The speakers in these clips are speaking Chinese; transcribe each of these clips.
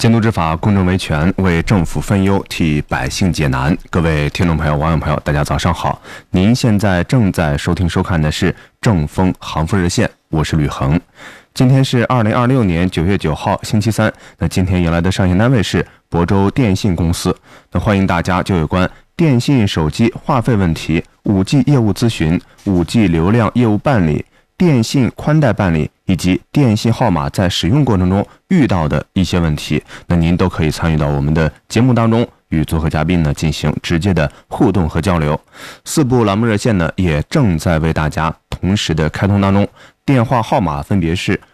监督执法，公正维权，为政府分忧，替百姓解难。各位听众朋友、网友朋友，大家早上好！您现在正在收听收看的是正风航风热线，我是吕恒。今天是2026年9月9号，星期三。那今天迎来的上线单位是亳州电信公司。那欢迎大家就有关电信手机话费问题、5G 业务咨询、5G 流量业务办理、电信宽带办理以及电信号码在使用过程中遇到的一些问题，那您都可以参与到我们的节目当中，与做客嘉宾呢进行直接的互动和交流。4部栏目热线呢也正在为大家同时的开通当中，电话号码分别是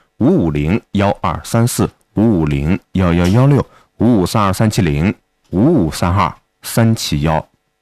550-1234、550-1116、5532370、5532371。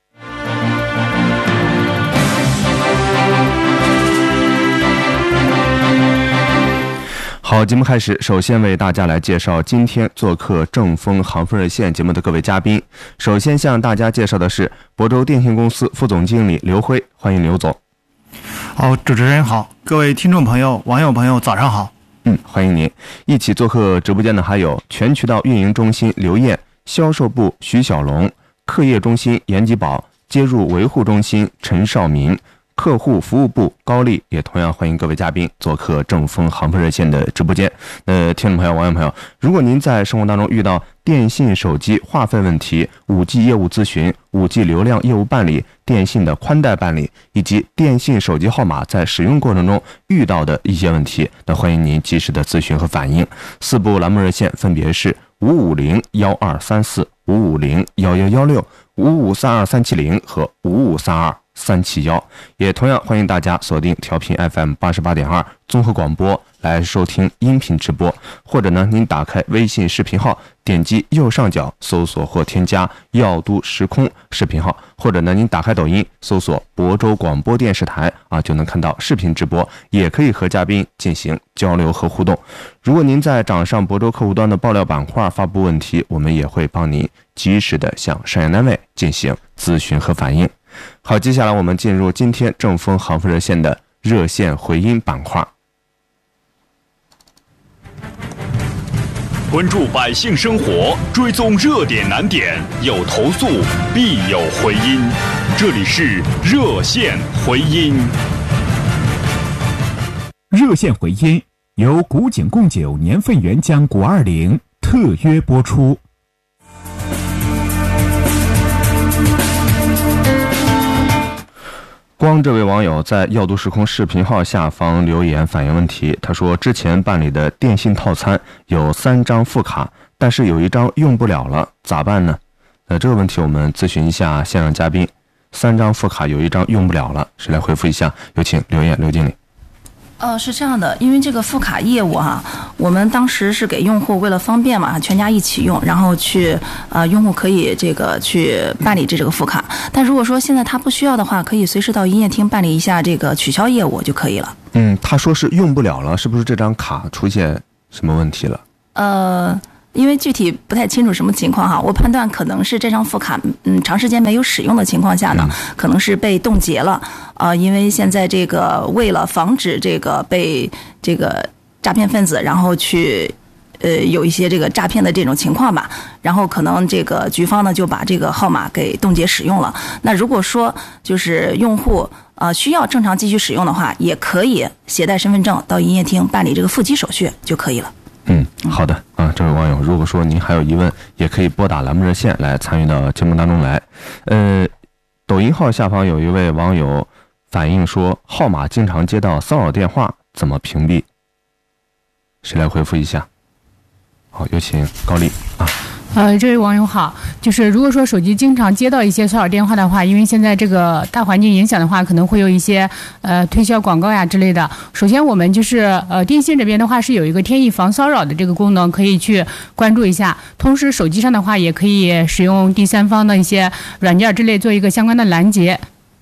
好，节目开始，首先为大家来介绍今天做客正风航风热线节目的各位嘉宾。首先向大家介绍的是亳州电信公司副总经理刘辉，欢迎刘总。 好，主持人好，各位听众朋友、网友朋友，早上好。 欢迎您。一起做客直播间的还有全渠道运营中心刘燕、销售部徐小龙、客业中心严吉宝、接入维护中心陈少民、客户服务部高丽，也同样欢迎各位嘉宾做客正风航风热线的直播间。听众朋友、网友朋友，如果您在生活当中遇到电信手机话费问题、5G 业务咨询、5G 流量业务办理、电信的宽带办理以及电信手机号码在使用过程中遇到的一些问题，那欢迎您及时的咨询和反映。4部栏目热线分别是550-1234、550-1116、5532370和5532371，也同样欢迎大家锁定调频 FM 88.2综合广播来收听音频直播，或者呢，您打开微信视频号，点击右上角搜索或添加耀都时空视频号，或者呢，您打开抖音搜索亳州广播电视台就能看到视频直播，也可以和嘉宾进行交流和互动。如果您在掌上亳州客户端的爆料板块发布问题，我们也会帮您及时的向上线单位进行咨询和反映。好，接下来我们进入今天正风航风热线的热线回音板块， 关注百姓生活，追踪热点难点，有投诉必有回音。这里是热线回音。 热线回音由古井贡酒年份原浆520特约播出。 光这位网友在耀都时空视频号下方留言反映问题，他说之前办理的电信套餐有3张副卡，但是有1张用不了了，咋办呢？这个问题我们咨询一下现场嘉宾。3张副卡有1张用不了了，谁来回复一下？有请刘燕刘经理。 是这样的，因为这个副卡业务我们当时是给用户为了方便嘛，全家一起用，然后去用户可以去办理这个副卡。但如果说现在他不需要的话，可以随时到营业厅办理一下这个取消业务就可以了。 他说是用不了了，是不是这张卡出现什么问题了？ 因为具体不太清楚什么情况我判断可能是这张副卡长时间没有使用的情况下呢，可能是被冻结了因为现在为了防止被诈骗分子然后去有一些诈骗的这种情况吧，然后可能局方呢就把这个号码给冻结使用了。那如果说就是用户需要正常继续使用的话，也可以携带身份证到营业厅办理这个复机手续就可以了。 好的这位网友，如果说您还有疑问，也可以拨打栏目热线来参与到节目当中来。抖音号下方有一位网友反映说，号码经常接到骚扰电话，怎么屏蔽？谁来回复一下？好，有请高丽这位网友好，就是如果说手机经常接到一些骚扰电话的话，因为现在这个大环境影响的话，可能会有一些推销广告呀之类的。首先我们就是电信这边的话是有一个天翼防骚扰的这个功能，可以去关注一下。同时手机上的话也可以使用第三方的一些软件之类做一个相关的拦截。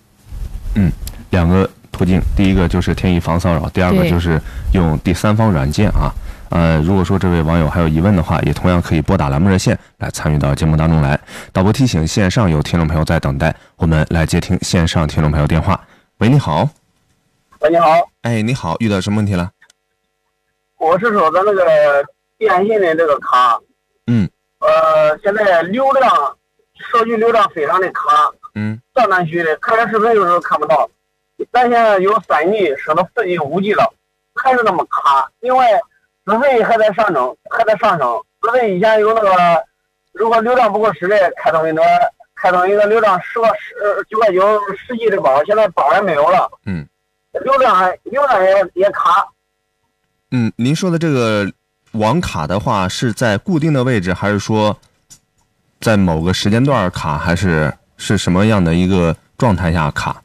2个途径，第一个就是天翼防骚扰，第2个就是用第三方软件如果说这位网友还有疑问的话，也同样可以拨打栏目热线来参与到节目当中来。导播提醒，线上有听众朋友在等待，我们来接听线上听众朋友电话。喂，你好。 喂，你好。 你好，遇到什么问题了？ 我是说的那个电信的这个卡， 现在手机流量非常的卡，断断续的，看视频有时候看不到。咱现在有3G升到4G、5G 了，还是那么卡，因为资费还在上升。资费以前有那个，如果流量不够使的，开通一个流量9块9、10G 的包，现在包也没有了。流量也卡。 您说的这个网卡的话，是在固定的位置，还是说在某个时间段卡，还是什么样的一个状态下卡？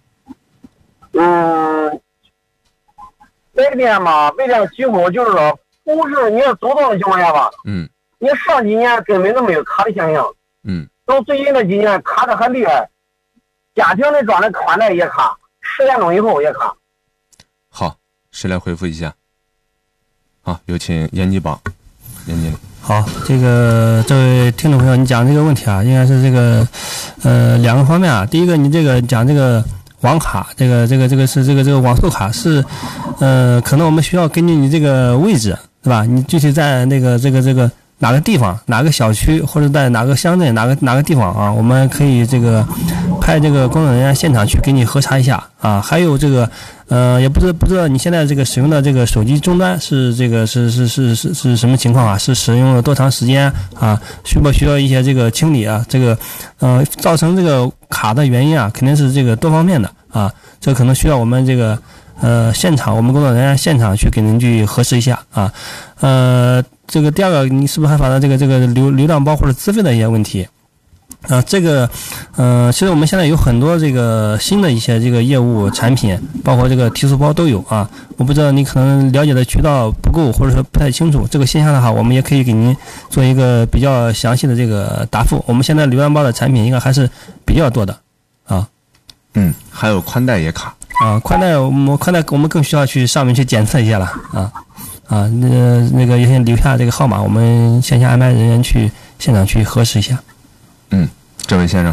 白天几乎就是说，不是你要走动的情况下吧，你上几年根本都没有卡的现象，到最近这几年卡的很厉害，家庭的装的宽带也卡，10点钟以后也卡。 好，谁来回复一下？好，有请严继宝，严经理。 好，这位听众朋友，你讲这个问题啊，应该是这个2个方面啊。第一个，你这个讲这个网卡，这个是这个网速卡是，可能我们需要根据你这个位置，对吧？你具体在那个这个哪个地方、哪个小区，或者在哪个乡镇、哪个地方啊，我们可以这个派这个工作人员现场去给你核查一下啊。还有这个也不知道你现在这个使用的这个手机终端是这个是什么情况啊？是使用了多长时间啊？需要一些这个清理啊？这个造成这个卡的原因啊，肯定是这个多方面的啊。这可能需要我们这个现场我们工作人员现场去给您去核实一下啊。这个第二个，你是不是还发的这个流量包或者资费的一些问题？其实我们现在有很多这个新的一些这个业务产品，包括这个提速包都有啊。我不知道你可能了解的渠道不够，或者说不太清楚这个现象的话，我们也可以给您做一个比较详细的这个答复。我们现在流量包的产品应该还是比较多的啊。 还有宽带也卡啊，宽带我们更需要去上面去检测一下了啊。那个也先留下这个号码，我们线下安排人员去现场去核实一下。 这位先生。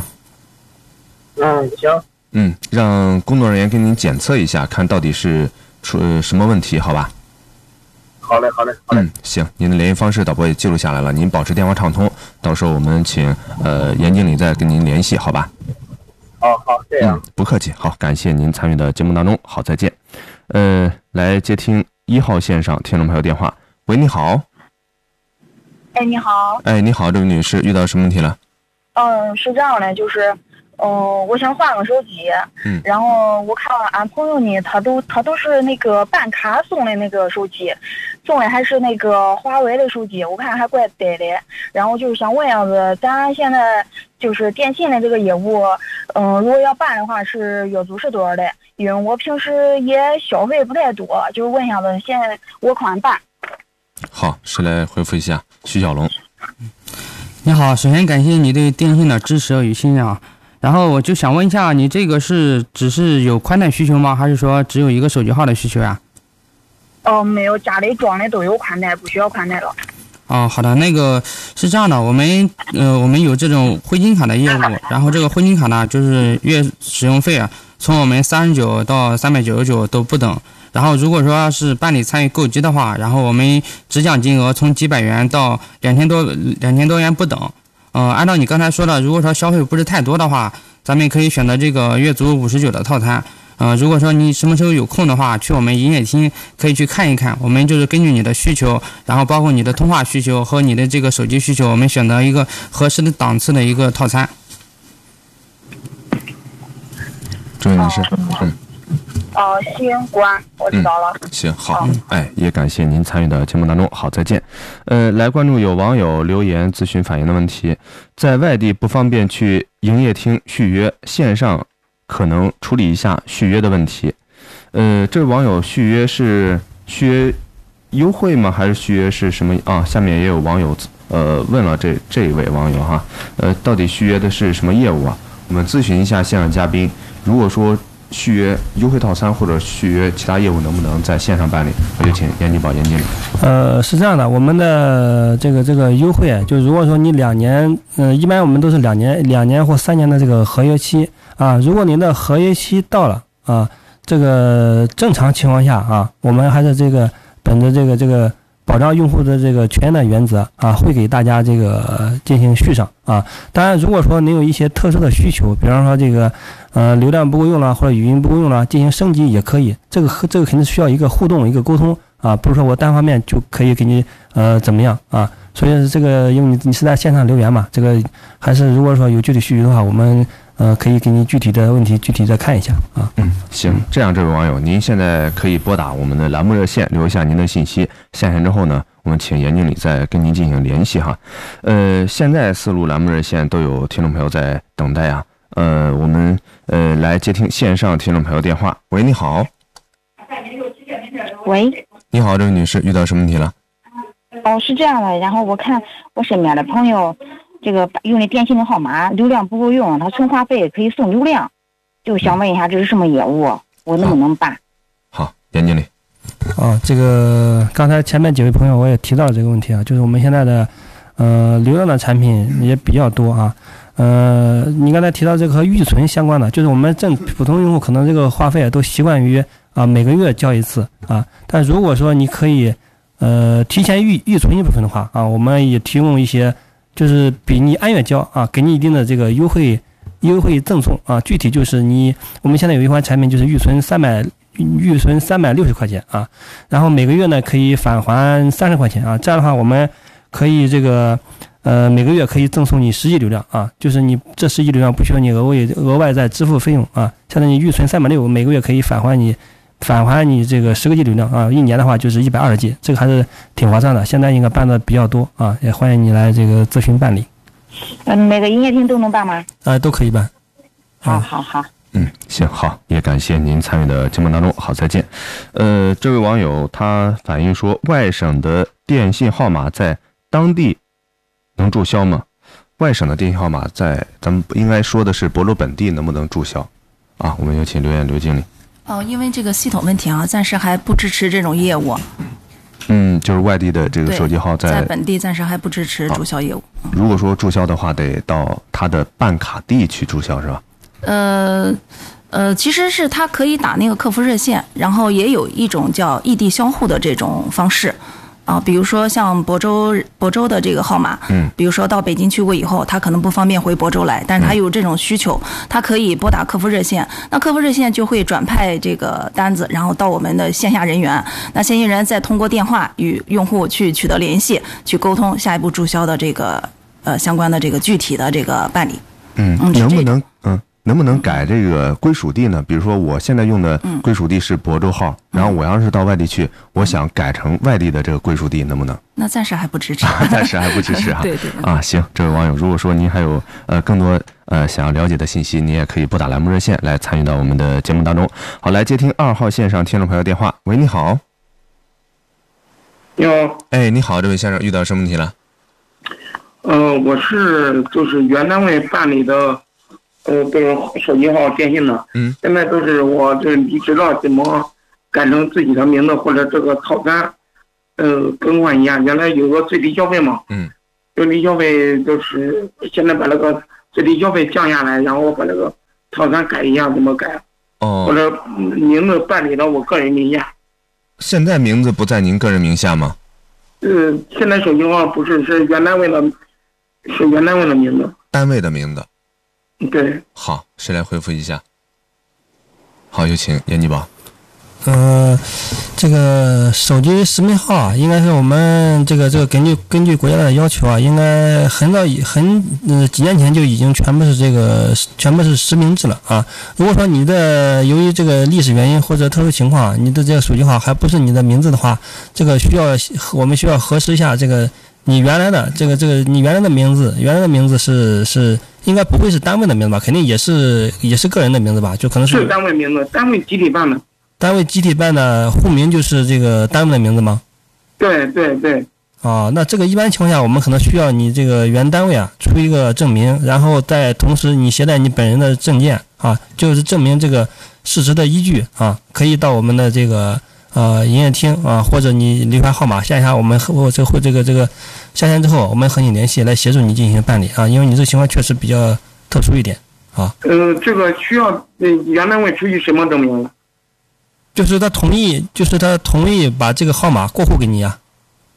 行。 让工作人员给您检测一下，看到底是出什么问题，好吧？ 好嘞。 行，您的联系方式导播也记录下来了，您保持电话畅通，到时候我们请严经理再跟您联系，好吧？ 好，这样。 不客气，好，感谢您参与的节目当中，好，再见。来接听1号线上听众朋友电话，喂，你好。 你好。 你好，这位女士，遇到什么问题了？ 是这样的，就是我想换个手机，然后我看俺朋友呢，他都是那个办卡送的那个手机，送的还是那个华为的手机，我看还怪呆的。然后就是想问一下子，咱现在就是电信的这个业务，如果要办的话是月租是多少的？因为我平时也消费不太多，就是问一下子，现在我款办。 好，谁来回复一下？徐小龙。 你好，首先感谢你对电信的支持与信任啊。然后我就想问一下，你这个只是有宽带需求吗？还是说只有一个手机号的需求呀？ 没有，家里装的都有宽带，不需要宽带了。 好的，那个是这样的，我们有这种灰金卡的业务，然后这个灰金卡呢，就是月使用费啊，从我们39到399都不等。然后如果说是办理参与购机的话，然后我们直奖金额从几百元到2000多元不等。按照你刚才说的，如果说消费不是太多的话，咱们可以选择这个月租59的套餐。如果说你什么时候有空的话，去我们营业厅可以去看一看，我们就是根据你的需求，然后包括你的通话需求和你的这个手机需求，我们选择一个合适的档次的一个套餐。 这位女士， 行，关，我知道了。 行，好，也感谢您参与的节目当中，好，再见。来关注有网友留言咨询反映的问题，在外地不方便去营业厅续约，线上可能处理一下续约的问题。这位网友续约是续约优惠吗？还是续约是什么啊？下面也有网友问了这一位网友哈，到底续约的是什么业务啊？我们咨询一下现场嘉宾，如果说续约优惠套餐或者续约其他业务能不能在线上办理？我就请严继宝严经理。 是这样的，我们的这个优惠啊，就如果说你2年，一般我们都是2年或3年的这个合约期啊。如果您的合约期到了啊，这个正常情况下啊，我们还是这个本着这个保障用户的这个权益的原则啊，会给大家这个进行续上啊。当然，如果说您有一些特殊的需求，比方说这个流量不够用了，或者语音不够用了，进行升级也可以。这个肯定需要一个互动，一个沟通啊，不是说我单方面就可以给你怎么样啊。所以这个因为你是在线上留言嘛，这个还是如果说有具体需求的话，我们可以给你具体的问题具体再看一下啊。 行，这样这位网友，您现在可以拨打我们的栏目热线，留下您的信息。下线之后呢，我们请严经理再跟您进行联系哈。现在4路栏目热线都有听众朋友在等待啊。我们来接听线上听众朋友电话。喂，你好。 喂。 你好，这位女士，遇到什么问题了？ 是这样的，然后我看我身边的朋友，这个用的电信的号码流量不够用，他充话费可以送流量，就想问一下这是什么业务，我能不能办？ 好，严经理。 这个刚才前面几位朋友我也提到了这个问题啊，就是我们现在的流量的产品也比较多啊。你刚才提到这个和预存相关的，就是我们普通用户可能这个话费都习惯于每个月交一次啊，但如果说你可以提前预存一部分的话啊，我们也提供一些就是比你按月交啊，给你一定的这个优惠赠送啊。具体就是我们现在有一款产品就是预存360块钱啊，然后每个月呢可以返还30块钱啊，这样的话我们可以这个每个月可以赠送你10G流量啊，就是你这10G流量不需要你额外再支付费用啊。现在你预存360，每个月可以返还你这个10个G流量啊，一年的话就是120G，这个还是挺划算的。现在应该办的比较多啊，也欢迎你来这个咨询办理。 每个营业厅都能办吗？ 都可以办。 好。 行，好，也感谢您参与的节目当中，好，再见。这位网友他反映说，外省的电信号码在当地能注销吗？外省的电信号码在咱们应该说的是亳州本地能不能注销啊？我们有请刘经理。 因为这个系统问题啊，暂时还不支持这种业务。 就是外地的这个手机号在本地暂时还不支持注销业务。 如果说注销的话，得到他的办卡地去注销是吧？ 其实是他可以打那个客服热线，然后也有一种叫异地销户的这种方式。比如说像亳州的这个号码，比如说到北京去过以后，他可能不方便回亳州来，但是他有这种需求，他可以拨打客服热线，那客服热线就会转派这个单子，然后到我们的线下人员，那线下人再通过电话与用户去取得联系，去沟通下一步注销的这个相关的这个具体的这个办理。 能不能改这个归属地呢？比如说我现在用的归属地是亳州号，然后我要是到外地去，我想改成外地的这个归属地，能不能？ 那暂时还不支持。 暂时还不支持哈。 对。 行，这位网友，如果说您还有更多想要了解的信息，您也可以拨打栏目热线来参与到我们的节目当中。好，来接听2号线上听众朋友电话。喂，你好。 你好。 你好，这位先生遇到什么问题了？ 我就是原单位办理的。都是手机号电信的，现在都是我这离职了，怎么改成自己的名字或者这个套餐，更换一下。原来有个最低消费嘛，最低消费就是现在把那个最低消费降下来，然后把那个套餐改一下，怎么改？或者名字办理到我个人名下。 现在名字不在您个人名下吗？ 现在手机号不是，是原单位的名字。 单位的名字。 对， 好，谁来回复一下？好，有请严继宝。 这个手机实名号啊，应该是我们这个根据国家的要求啊，应该几年前就已经全部是实名制了啊。如果说你的由于这个历史原因或者特殊情况，你的这个手机号还不是你的名字的话，我们需要核实一下这个你原来的你原来的名字是应该不会是单位的名字吧？肯定也是个人的名字吧？就可能是单位名字，单位集体办的。 单位集体办的户名就是这个单位的名字吗？ 对。 那这个一般情况下，我们可能需要你这个原单位啊出一个证明，然后再同时你携带你本人的证件啊，就是证明这个事实的依据啊，可以到我们的这个营业厅啊，或者你留下号码，下一下我们这个下线之后，我们和你联系来协助你进行办理啊，因为你这个情况确实比较特殊一点啊。 这个需要原单位出具什么证明？ 就是他同意把这个号码过户给你啊。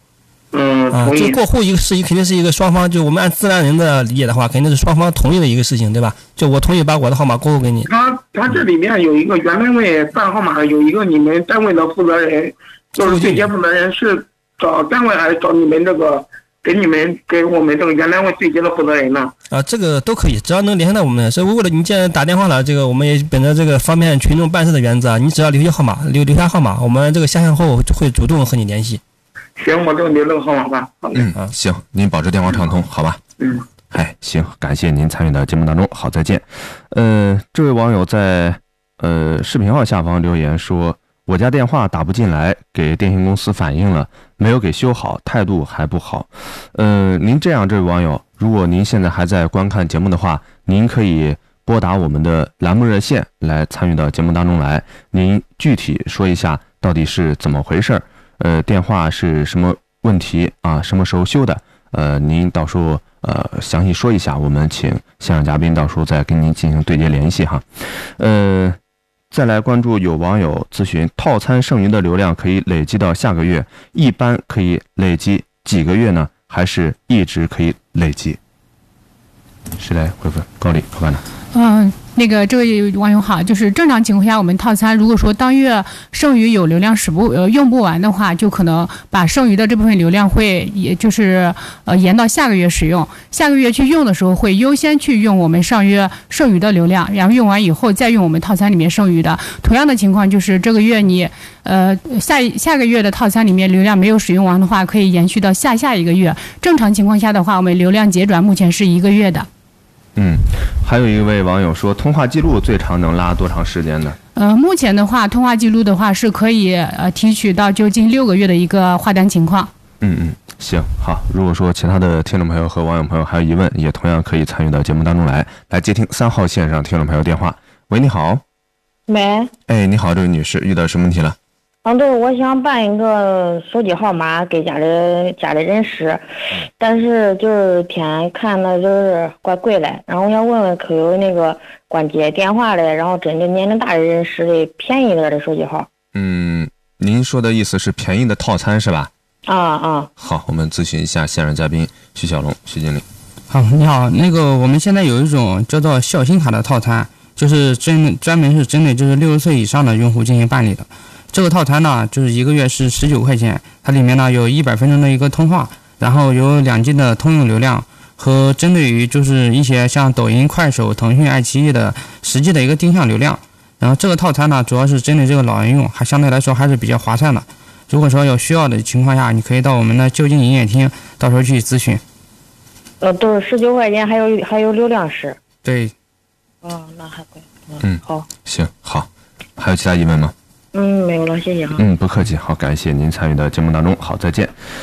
同意。 这过户一个事情肯定是一个双方，就我们按自然人的理解的话，肯定是双方同意的一个事情，对吧？就我同意把我的号码过户给你。 他这里面有一个原单位办号码的，有一个你们单位的负责人，就是对接负责人是找单位还是找你们这个给我们这个原单位对接的负责人呢？ 这个都可以，只要能联系到我们。所以为了你既然打电话了，这个我们也本着这个方便群众办事的原则，你只要留下号码，留下号码，我们这个下线后就会主动和你联系。 行，我就留这个号码吧。 行，您保持电话畅通，好吧？行，感谢您参与到节目当中，好，再见。这位网友在视频号下方留言说，我家电话打不进来，给电信公司反映了，没有给修好，态度还不好。您这样，这位网友，如果您现在还在观看节目的话，您可以拨打我们的栏目热线来参与到节目当中来，您具体说一下到底是怎么回事，电话是什么问题啊？什么时候修的？您到时候详细说一下，我们请现场嘉宾到时候再跟您进行对接联系哈。再来关注有网友咨询，套餐剩余的流量可以累积到下个月，一般可以累积几个月呢？还是一直可以累积？谁来回复？高丽，科班长。 这位网友好，就是正常情况下，我们套餐如果说当月剩余有流量用不完的话，就可能把剩余的这部分流量会也就是延到下个月使用，下个月去用的时候会优先去用我们上月剩余的流量，然后用完以后再用我们套餐里面剩余的。同样的情况就是这个月你下个月的套餐里面流量没有使用完的话，可以延续到下一个月。正常情况下的话，我们流量结转目前是1个月的。 还有一位网友说，通话记录最长能拉多长时间呢？ 目前的话，通话记录的话是可以提取到就近6个月的一个话单情况。 行，好。如果说其他的听众朋友和网友朋友还有疑问，也同样可以参与到节目当中来接听3号线上听众朋友电话。喂，你好。 喂。 你好，这位女士，遇到什么问题了？ 对，我想办一个手机号码给家里人使，但是就是天看的就是怪贵嘞，然后我想问问可有那个光接电话的，然后针对年龄大的人使的便宜点的手机号。 您说的意思是便宜的套餐是吧？好，我们咨询一下现任嘉宾徐小龙徐经理。 好，你好，我们现在有一种叫做孝心卡的套餐，就是专门是针对就是60岁以上的用户进行办理的。这个套餐呢，就是1个月是19块钱，它里面呢有100分钟的一个通话，然后有2G 的通用流量，和针对于就是一些像抖音、快手、腾讯、爱奇艺的实际的一个定向流量。然后这个套餐呢，主要是针对这个老人用，还相对来说还是比较划算的。如果说有需要的情况下，你可以到我们的就近营业厅，到时候去咨询。 都是19块钱，还有流量使。 对。 那还贵。 好。行，好。还有其他疑问吗？ 没有了，谢谢。 不客气，好，感谢您参与到节目当中，好，再见。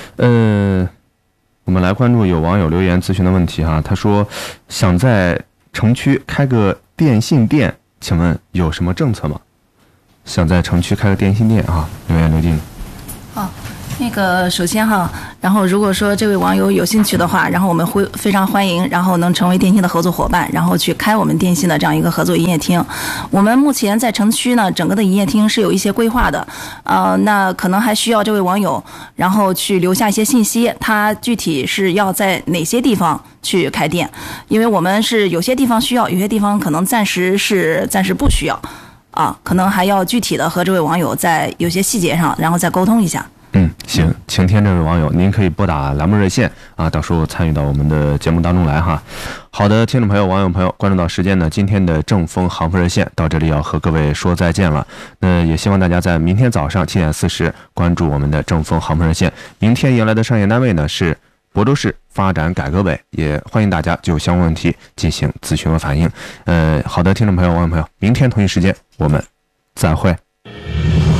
我们来关注有网友留言咨询的问题哈，他说想在城区开个电信店，请问有什么政策吗？想在城区开个电信店啊，留言刘静。 首先然后如果说这位网友有兴趣的话，然后我们会非常欢迎，然后能成为电信的合作伙伴，然后去开我们电信的这样一个合作营业厅。我们目前在城区呢，整个的营业厅是有一些规划的，那可能还需要这位网友然后去留下一些信息，他具体是要在哪些地方去开店，因为我们是有些地方需要，有些地方可能暂时不需要可能还要具体的和这位网友在有些细节上然后再沟通一下。 行，请听这位网友，您可以拨打栏目热线到时候参与到我们的节目当中来哈。好的，听众朋友、网友朋友，关注到时间呢，今天的正风航空热线到这里要和各位说再见了。也希望大家在明天早上7点40关注我们的正风航空热线。明天迎来的商业单位呢是亳州市发展改革委，也欢迎大家就相关问题进行咨询和反映。好的，听众朋友、网友朋友，明天同一时间我们再会。